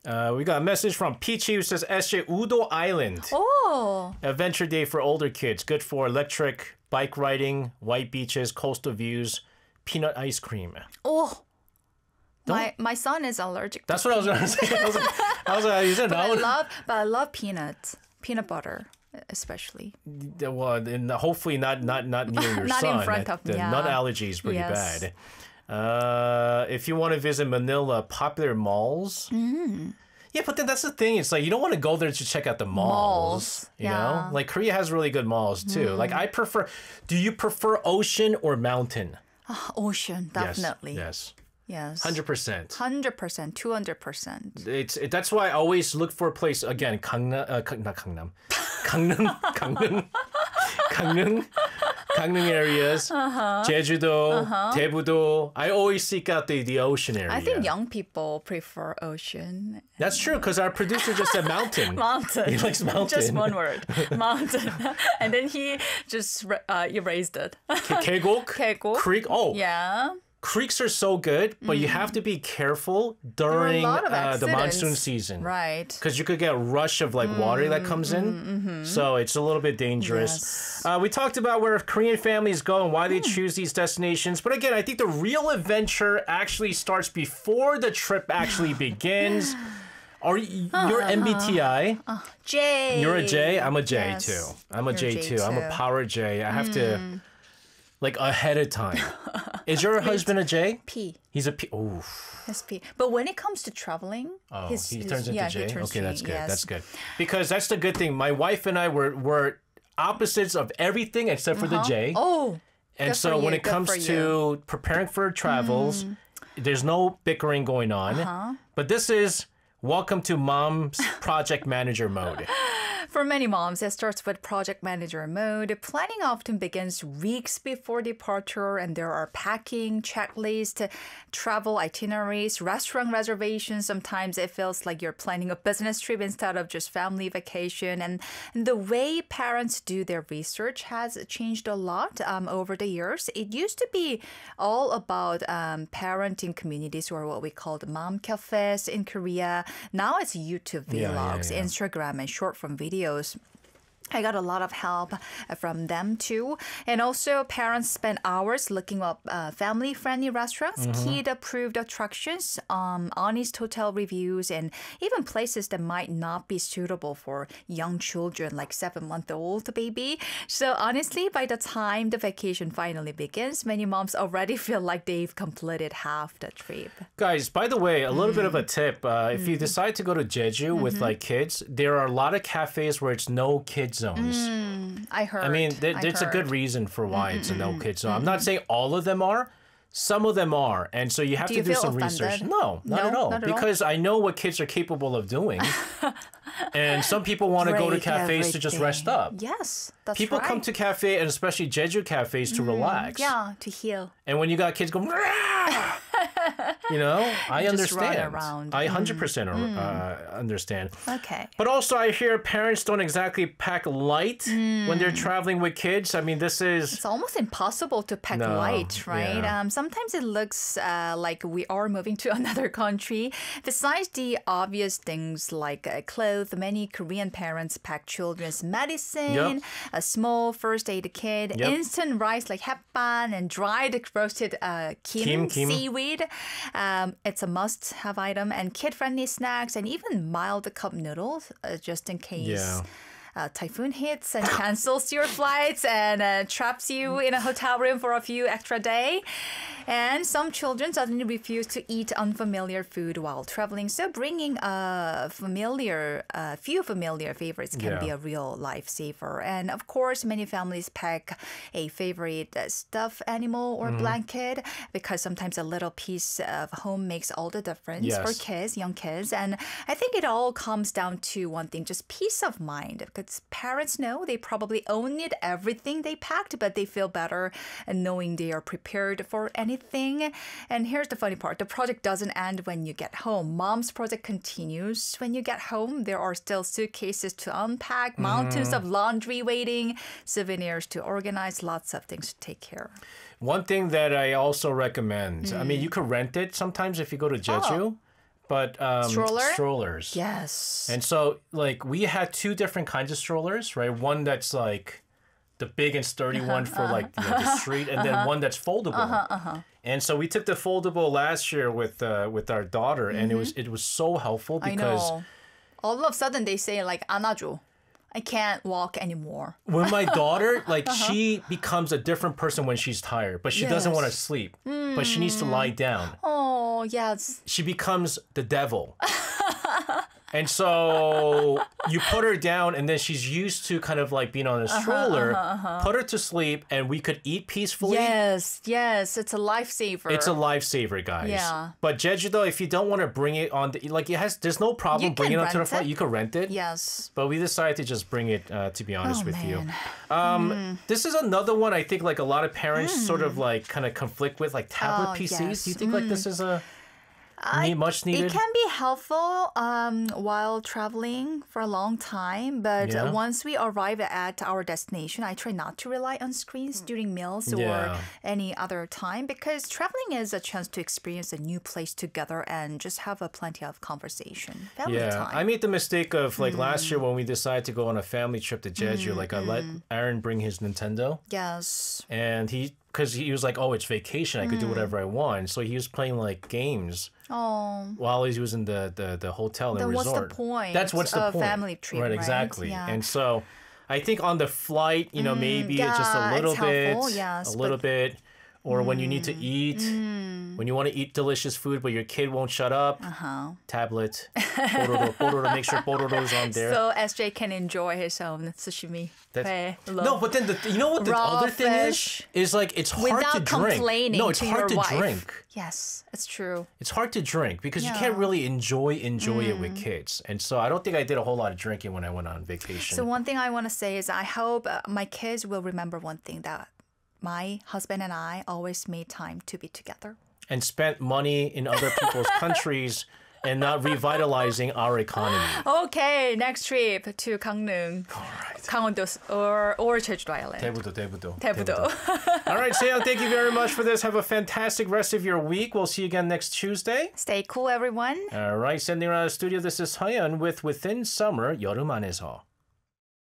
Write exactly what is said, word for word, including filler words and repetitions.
Uh, we got a message from Peachy who says S J Udo Island. Oh. Adventure day for older kids. Good for electric bike riding, white beaches, coastal views, peanut ice cream. Oh. My my son is allergic That's to what I was going to say. I was like, I was like, you said but I no. love but I love peanuts. Peanut butter especially. Well, and hopefully not not not near your Not in son. front of- the yeah. nut allergy is pretty Yes. bad. Uh, if you want to visit Manila, popular malls. Mm. Yeah, but then that's the thing. It's like you don't want to go there to check out the malls. Malls, You yeah. know, like Korea has really good malls too. Like I prefer. Do you prefer ocean or mountain? Ocean, definitely. Yes. Yes. Hundred percent. Hundred percent, two hundred percent. It's it, that's why I always look for a place again. Gangnam, uh, Gang- not Gangnam, Gangnam, Gangnam, Gangnam, Gangnam areas. Uh-huh. Jeju-do, uh-huh. Daebu-do. I always seek out the, the ocean area. I think young people prefer ocean. That's true because our producer just said mountain. Mountain. He likes mountain. Just one word. Mountain. And then he just uh, erased it. Keggok? Keggok. Creek. Oh, Yeah. creeks are so good, but you have to be careful during lot of uh, the accidents. monsoon season. Right. Because you could get a rush of like water that comes in. So it's a little bit dangerous. Yes. Uh, we talked about where Korean families go and why they choose these destinations. But again, I think the real adventure actually starts before the trip actually begins. Are you, you're M B T I. J. You're a J. I'm a J Yes. too. I'm a You're J, a J too. I'm a too. power J. I have to like ahead of time. Is your husband a J? P. He's a P. Ooh. S P. But when it comes to traveling, Oh, his, he his- turns into yeah, J? He turns Okay, to- that's good. yes. That's good. Because that's the good thing. My wife and I were, were opposites of everything except for the J. Oh. and good so for when you, it good comes for you. to preparing for travels, there's no bickering going on. Uh-huh. But this is welcome to mom's project manager mode. For many moms, it starts with project manager mode. Planning often begins weeks before departure, and there are packing, checklist, travel itineraries, restaurant reservations. Sometimes it feels like you're planning a business trip instead of just family vacation. And, and the way parents do their research has changed a lot um, over the years. It used to be all about um, parenting communities, or what we call the mom cafes in Korea. Now it's YouTube vlogs, Yeah, yeah, yeah. Instagram, and short form videos. I got a lot of help from them too. And also, parents spend hours looking up uh, family friendly restaurants, kid approved attractions, um, honest hotel reviews, and even places that might not be suitable for young children, like seven month old baby. So, honestly, by the time the vacation finally begins, many moms already feel like they've completed half the trip. Guys, by the way, a little bit of a tip. Uh, if you decide to go to Jeju with like kids, there are a lot of cafes where it's no kids zones. I heard. I mean, there, I there's a good heard. reason for why it's a no kids zone. I'm not saying all of them are. Some of them are. And so you have Do to you do feel some research. offended? No, not No, at all. not at all? Because I know what kids are capable of doing. And some people want to go to Break cafes to just rest everything. up. Yes, that's People right. come to cafe and especially Jeju cafes to relax. Yeah, to heal. And when you got kids go, "Rah!" you know, I just run understand. around. I one hundred percent uh, understand. Okay. But also, I hear parents don't exactly pack light when they're traveling with kids. I mean, this is It's almost impossible to pack No, light, right? yeah. Um, sometimes it looks uh, like we are moving to another country. Besides the obvious things like uh, clothes, many Korean parents pack children's medicine, Yep. a small first aid kit, Yep. instant rice like hetban, and dried roasted uh, kim, Kim, kim. seaweed. Um, it's a must-have item, and kid-friendly snacks, and even mild cup noodles, uh, just in case. Yeah. Uh, typhoon hits and cancels your flights and uh, traps you in a hotel room for a few extra days. And some children suddenly refuse to eat unfamiliar food while traveling. So bringing a familiar, a few familiar favorites can Yeah. be a real lifesaver. And of course, many families pack a favorite uh, stuffed animal or Mm-hmm. blanket because sometimes a little piece of home makes all the difference for Yes. kids, young kids. And I think it all comes down to one thing, just peace of mind. Because parents know they probably own it, everything they packed, but they feel better knowing they are prepared for anything. And here's the funny part. The project doesn't end when you get home. Mom's project continues. When you get home, there are still suitcases to unpack, mountains of laundry waiting, souvenirs to organize, lots of things to take care of. one thing that I also recommend. I mean, you could rent it sometimes if you go to Jeju. but um, Stroller? strollers. Yes. And so, like, we had two different kinds of strollers, right? One that's like the big and sturdy one for like you know, the street, and then one that's foldable. Uh-huh, uh-huh. And so we took the foldable last year with uh, with our daughter, and it was it was so helpful I because know. All of a sudden they say like 안아줘. I can't walk anymore. when my daughter, like, she becomes a different person when she's tired, but she doesn't want to Yes. sleep, but she needs to lie down. Oh, yes. She becomes the devil. And so you put her down, and then she's used to kind of like being on a stroller, put her to sleep, and we could eat peacefully. Yes, yes, it's a lifesaver. It's a lifesaver, guys. Yeah. But Jeju-do, if you don't want to bring it on, the, like, it has, there's no problem You bringing can it onto the rent flight. it. You could rent it. Yes. But we decided to just bring it, uh, to be honest Oh, with you. man. Um, This is another one I think like a lot of parents sort of like kind of conflict with, like tablet Oh, P Cs. yes. Do you think like this is a need, much needed? It can be helpful um, while traveling for a long time, but Yeah. uh, once we arrive at our destination, I try not to rely on screens during meals Yeah. or any other time because traveling is a chance to experience a new place together and just have a plenty of conversation. Family Yeah, time. I made the mistake of like last Mm. year when we decided to go on a family trip to Jeju. Like I let Aaron bring his Nintendo, yes. and he because he was like, "Oh, it's vacation. I could do Mm. whatever I want." So he was playing like games Oh. while he was in the the, the hotel and Then what's resort. the point That's what's the of point. family trip, right? Exactly. Yeah. And so I think on the flight, you know, maybe it's just yeah, a little it's bit, helpful, yes, a little but- bit. Or when you need to eat, when you want to eat delicious food, but your kid won't shut up, Uh-huh. tablet, 뽀로로, 뽀로로, make sure 뽀로로's on there. So S J can enjoy his own sushimi. That's- 회, No, love. but then the, you know what the Raw other thing fish. is? Is like it's hard Without to drink. complaining No, it's to hard your to wife. drink. Yes, it's true. It's hard to drink because you can't Yeah. really enjoy enjoy it Mm. with kids. And so I don't think I did a whole lot of drinking when I went on vacation. So one thing I want to say is I hope uh, my kids will remember one thing that my husband and I always made time to be together. and spent money in other people's countries and not revitalizing our economy. Okay, next trip to Gangneung, All right. Gangwon-do or or Jeju Island. 대부도, 대부도. 대부도. All right, Seon, thank you very much for this. Have a fantastic rest of your week. We'll see you again next Tuesday. Stay cool, everyone. All right, sending around the studio, this is Hyun with Within Summer, 여름 안에서.